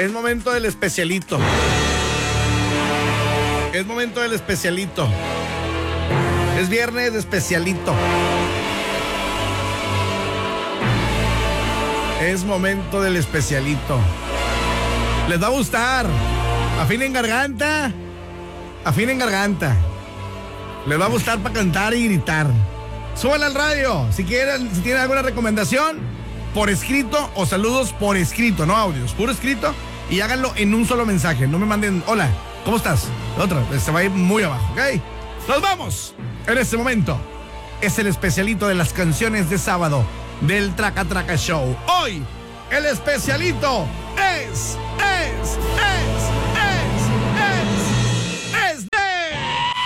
Es momento del especialito. Es momento del especialito. Es viernes de especialito. Es momento del especialito. Les va a gustar. Afinen garganta. Afinen garganta. Les va a gustar para cantar y gritar. Súbanle al radio. Si quieren, si tienen alguna recomendación, por escrito o saludos por escrito, no audios, puro escrito. Y háganlo en un solo mensaje. No me manden, hola, ¿cómo estás? La otra, se va a ir muy abajo, ¿ok? Nos vamos. En este momento es el especialito de las canciones de sábado del Traca Traca Show. Hoy, el especialito es